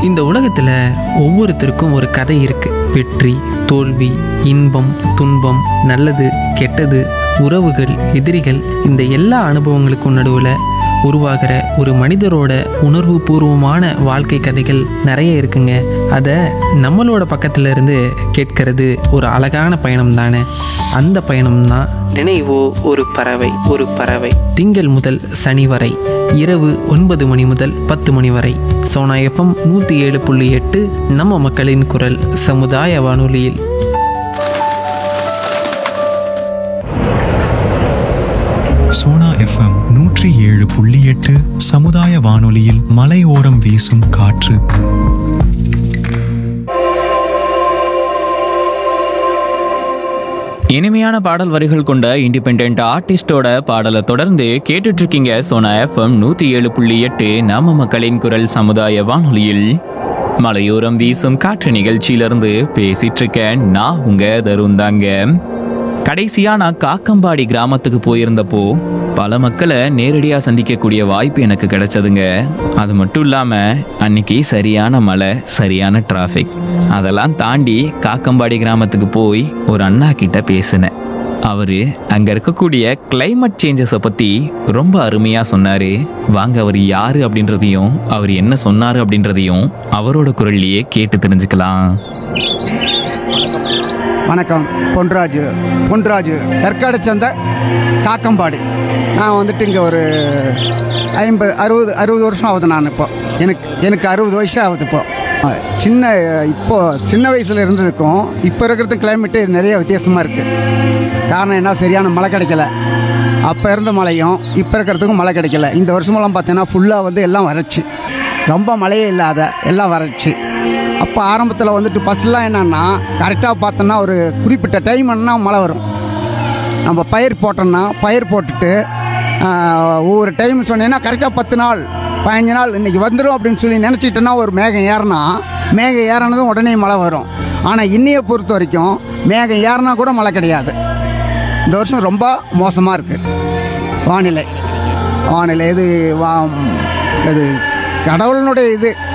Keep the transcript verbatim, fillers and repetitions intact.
இந்த உலகத்தில் ஒவ்வொருத்தருக்கும் ஒரு கதை இருக்கு. வெற்றி, தோல்வி, இன்பம், துன்பம், நல்லது, கெட்டது, உறவுகள், எதிரிகள், இந்த எல்லா அனுபவங்களுக்கும் நடுவில் உருவாகிற ஒரு மனிதரோட உணர்வு பூர்வமான வாழ்க்கை கதைகள் நிறைய இருக்குங்க. அதை நம்மளோட பக்கத்துல இருந்து கேட்கறது ஒரு அழகான பயணம் தானே. அந்த பயணம் தான் நினைவோ ஒரு பறவை. ஒரு பறவை திங்கள் முதல் சனி வரை இரவு ஒன்பது மணி முதல் பத்து மணி வரை சோனா எஃப்எம் நூற்றி ஏழு புள்ளி எட்டு நம்ம மக்களின் குரல் சமுதாய வானொலியில். சோனா எஃப்எம் நூற்றி ஏழு புள்ளி எட்டு சமுதாய வானொலியில் மலையோரம் வீசும் காற்று. இனிமையான பாடல் வரிகள் கொண்ட இண்டிபெண்ட் ஆர்டிஸ்டோட பாடலை தொடர்ந்து கேட்டுட்டு இருக்கீங்க சோனா எஃப்எம் நூத்தி ஏழு புள்ளி எட்டு நாம மக்களின் குரல் சமுதாய வானொலியில். மலையோரம் வீசும் காற்று நிகழ்ச்சியிலிருந்து பேசிட்டு இருக்கேன் நான் உங்க தருந்தாங்க. கடைசியா நான் காக்கம்பாடி கிராமத்துக்கு போயிருந்தப்போ பல மக்களை நேரடியாக சந்திக்கக்கூடிய வாய்ப்பு எனக்கு கிடைச்சதுங்க. அது மட்டும் இல்லாமல் அன்னைக்கு சரியான மழை, சரியான டிராஃபிக். அதெல்லாம் தாண்டி காக்கம்பாடி கிராமத்துக்கு போய் ஒரு அண்ணா கிட்ட பேசினேன். அவர் அங்கே இருக்கக்கூடிய கிளைமேட் சேஞ்சஸை பற்றி ரொம்ப அருமையாக சொன்னார். வாங்க அவர் யார் அப்படின்றதையும் அவர் என்ன சொன்னார் அப்படின்றதையும் அவரோட குரல்லையே கேட்டு தெரிஞ்சுக்கலாம். வணக்கம். பொன்ராஜு பொன்ராஜு ஏற்காடு சேர்ந்த காக்கம்பாடி. நான் வந்துட்டு இங்கே ஒரு ஐம்பது அறுபது அறுபது வருஷம் ஆகுது. நான் இப்போ எனக்கு எனக்கு அறுபது வயசு ஆகுது. இப்போ சின்ன இப்போது சின்ன வயசில் இருந்ததுக்கும் இப்போ இருக்கிறது கிளைமேட்டு நிறைய வித்தியாசமாக இருக்குது. காரணம் என்ன, சரியான மழை கிடைக்கல. அப்போ இருந்த மழையும் இப்போ இருக்கிறதுக்கும் மழை கிடைக்கல. இந்த வருஷமெல்லாம் பார்த்தீங்கன்னா ஃபுல்லாக வந்து எல்லாம் வறட்சி, ரொம்ப மழையே இல்லாத எல்லாம் வறட்சி. அப்போ ஆரம்பத்தில் வந்துட்டு ஃபஸ்ட்லாம் என்னென்னா கரெக்டாக பார்த்தோன்னா ஒரு குறிப்பிட்ட டைம் என்ன மழை வரும். நம்ம பயிர் போட்டோம்னா பயிர் போட்டுட்டு ஒவ்வொரு டைம் சொன்னீங்கன்னா கரெக்டாக பத்து நாள் பதினஞ்சு நாள் இன்றைக்கி வந்துடும் அப்படின்னு சொல்லி நினச்சிட்டோன்னா ஒரு மேகம் ஏறினா மேகம் ஏறினதும் உடனே மழை வரும். ஆனால் இன்னையை பொறுத்த வரைக்கும் மேகம் ஏறினா கூட மழை கிடையாது. இந்த வருஷம் ரொம்ப மோசமாக இருக்குது வானிலை. வானிலை இது வா இது கடவுளினுடைய இது